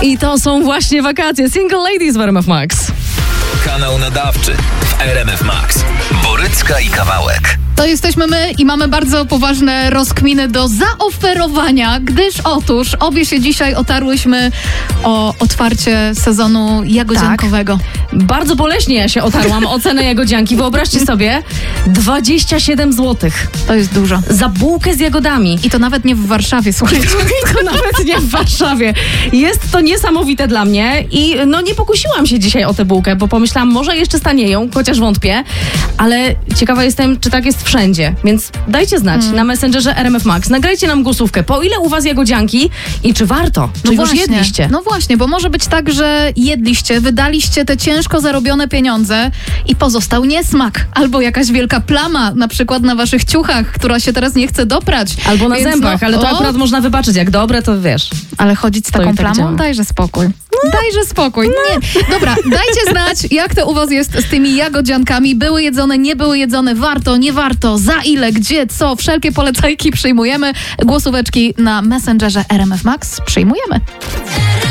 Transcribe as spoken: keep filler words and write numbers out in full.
I to są właśnie wakacje. Single Ladies w R M F Max. Kanał nadawczy w R M F Max. Borycka i Kawałek. To jesteśmy my i mamy bardzo poważne rozkminy do zaoferowania, gdyż otóż obie się dzisiaj otarłyśmy o otwarcie sezonu jagodziankowego. Tak. Bardzo boleśnie ja się otarłam o cenę jagodzianki. Wyobraźcie sobie, dwadzieścia siedem złotych. To jest dużo. Za bułkę z jagodami. I to nawet nie w Warszawie, słuchajcie. I to nawet nie w Warszawie. Jest to niesamowite dla mnie i no nie pokusiłam się dzisiaj o tę bułkę, bo pomyślałam, może jeszcze stanieją, chociaż wątpię, ale ciekawa jestem, czy tak jest wszędzie, więc dajcie znać mm. na Messengerze R M F Max. Nagrajcie nam głosówkę, po ile u was jagodzianki i czy warto, czy no już właśnie, jedliście. No właśnie, bo może być tak, że jedliście, wydaliście te ciężko zarobione pieniądze i pozostał niesmak. Albo jakaś wielka plama, na przykład na waszych ciuchach, która się teraz nie chce doprać. Albo na Więc zębach, no, ale to o, akurat można wybaczyć, jak dobre, to wiesz. Ale chodzić z To taką i tak plamą? działa. Dajże spokój. Dajże spokój. Nie. Dobra, dajcie znać, jak to u was jest z tymi jagodziankami. Były jedzone, nie były jedzone, warto, nie warto, za ile, gdzie, co. Wszelkie polecajki przyjmujemy. Głosóweczki na Messengerze R M F Max przyjmujemy.